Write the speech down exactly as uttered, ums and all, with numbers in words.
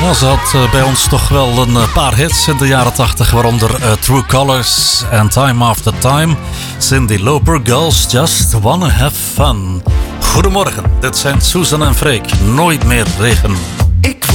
Nou, ze had uh, bij ons toch wel een uh, paar hits in de jaren tachtig, waaronder uh, True Colors en Time After Time. Cyndi Lauper, Girls Just Wanna Have Fun. Goedemorgen, dit zijn Susan en Freek. Nooit meer regen.